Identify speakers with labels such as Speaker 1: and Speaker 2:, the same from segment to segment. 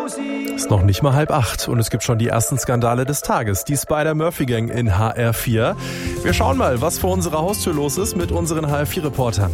Speaker 1: Ist noch nicht mal 7:30 und es gibt schon die ersten Skandale des Tages. Die Spider-Murphy-Gang in HR4. Wir schauen mal, was vor unserer Haustür los ist mit unseren HR4-Reportern.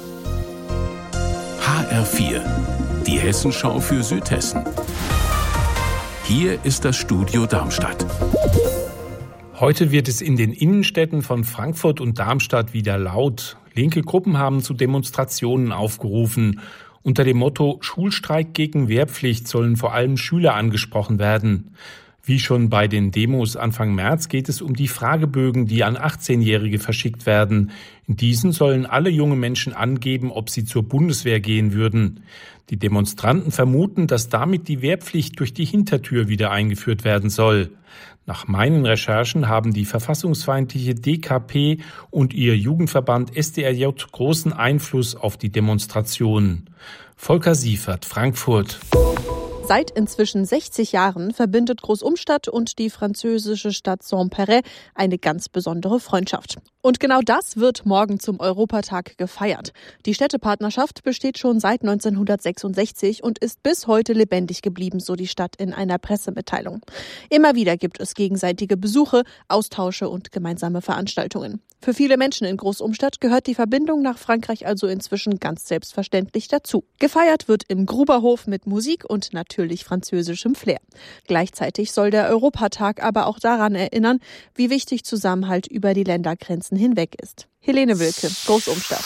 Speaker 2: HR4, die Hessenschau für Südhessen. Hier ist das Studio Darmstadt.
Speaker 3: Heute wird es in den Innenstädten von Frankfurt und Darmstadt wieder laut. Linke Gruppen haben zu Demonstrationen aufgerufen. Unter dem Motto Schulstreik gegen Wehrpflicht sollen vor allem Schüler angesprochen werden. Wie schon bei den Demos Anfang März geht es um die Fragebögen, die an 18-Jährige verschickt werden. In diesen sollen alle junge Menschen angeben, ob sie zur Bundeswehr gehen würden. Die Demonstranten vermuten, dass damit die Wehrpflicht durch die Hintertür wieder eingeführt werden soll. Nach meinen Recherchen haben die verfassungsfeindliche DKP und ihr Jugendverband SDRJ großen Einfluss auf die Demonstrationen. Volker Siefert, Frankfurt.
Speaker 4: Seit inzwischen 60 Jahren verbindet Großumstadt und die französische Stadt Saint-Péray eine ganz besondere Freundschaft. Und genau das wird morgen zum Europatag gefeiert. Die Städtepartnerschaft besteht schon seit 1966 und ist bis heute lebendig geblieben, so die Stadt in einer Pressemitteilung. Immer wieder gibt es gegenseitige Besuche, Austausche und gemeinsame Veranstaltungen. Für viele Menschen in Großumstadt gehört die Verbindung nach Frankreich also inzwischen ganz selbstverständlich dazu. Gefeiert wird im Gruberhof mit Musik und natürlich französischem Flair. Gleichzeitig soll der Europatag aber auch daran erinnern, wie wichtig Zusammenhalt über die Ländergrenzen hinweg ist. Helene Wilke, Großumstadt.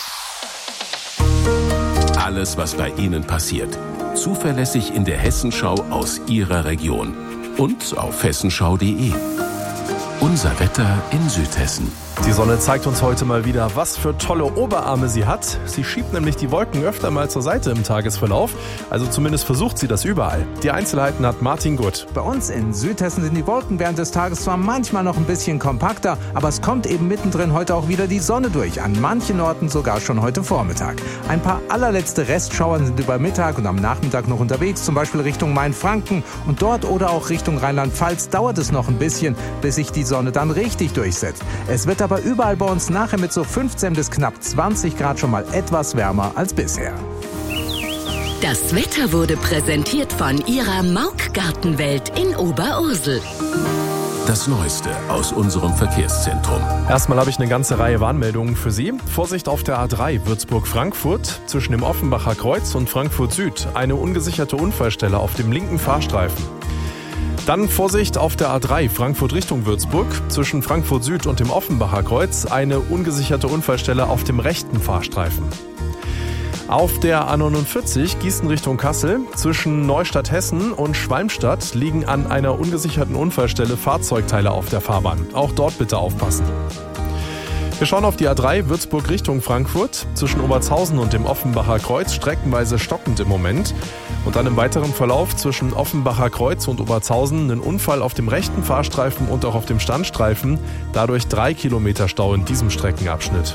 Speaker 2: Alles, was bei Ihnen passiert. Zuverlässig in der Hessenschau aus Ihrer Region. Und auf hessenschau.de. Unser Wetter in Südhessen.
Speaker 1: Die Sonne zeigt uns heute mal wieder, was für tolle Oberarme sie hat. Sie schiebt nämlich die Wolken öfter mal zur Seite im Tagesverlauf. Also zumindest versucht sie das überall. Die Einzelheiten hat Martin Gutt.
Speaker 5: Bei uns in Südhessen sind die Wolken während des Tages zwar manchmal noch ein bisschen kompakter, aber es kommt eben mittendrin heute auch wieder die Sonne durch. An manchen Orten sogar schon heute Vormittag. Ein paar allerletzte Restschauer sind über Mittag und am Nachmittag noch unterwegs, zum Beispiel Richtung Mainfranken. Und dort oder auch Richtung Rheinland-Pfalz dauert es noch ein bisschen, bis sich die Sonne dann richtig durchsetzt. Es wird aber überall bei uns nachher mit so 15 bis knapp 20 Grad schon mal etwas wärmer als bisher.
Speaker 6: Das Wetter wurde präsentiert von Ihrer Mauk-Gartenwelt in Oberursel.
Speaker 2: Das Neueste aus unserem Verkehrszentrum.
Speaker 1: Erstmal habe ich eine ganze Reihe Warnmeldungen für Sie. Vorsicht auf der A3 Würzburg-Frankfurt zwischen dem Offenbacher Kreuz und Frankfurt Süd. Eine ungesicherte Unfallstelle auf dem linken Fahrstreifen. Dann Vorsicht auf der A3 Frankfurt Richtung Würzburg zwischen Frankfurt Süd und dem Offenbacher Kreuz. Eine ungesicherte Unfallstelle auf dem rechten Fahrstreifen. Auf der A49 Gießen Richtung Kassel zwischen Neustadt Hessen und Schwalmstadt liegen an einer ungesicherten Unfallstelle Fahrzeugteile auf der Fahrbahn. Auch dort bitte aufpassen. Wir schauen auf die A3 Würzburg Richtung Frankfurt zwischen Obertshausen und dem Offenbacher Kreuz, streckenweise stockend im Moment. Und dann im weiteren Verlauf zwischen Offenbacher Kreuz und Obertshausen einen Unfall auf dem rechten Fahrstreifen und auch auf dem Standstreifen. Dadurch 3 Kilometer Stau in diesem Streckenabschnitt.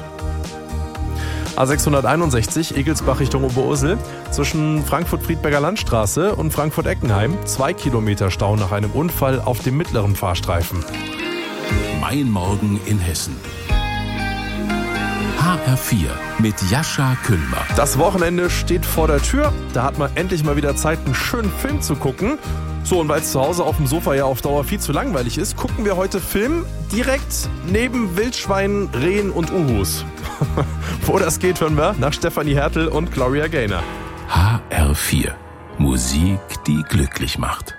Speaker 1: A661 Egelsbach Richtung Oberursel zwischen Frankfurt-Friedberger Landstraße und Frankfurt-Eckenheim 2 Kilometer Stau nach einem Unfall auf dem mittleren Fahrstreifen.
Speaker 2: Mein Morgen in Hessen. HR4 mit Jascha Kühlmer.
Speaker 1: Das Wochenende steht vor der Tür. Da hat man endlich mal wieder Zeit, einen schönen Film zu gucken. So, und weil es zu Hause auf dem Sofa ja auf Dauer viel zu langweilig ist, gucken wir heute Film direkt neben Wildschweinen, Rehen und Uhus. Wo das geht, hören wir nach Stefanie Hertel und Gloria Gaynor.
Speaker 2: HR4. Musik, die glücklich macht.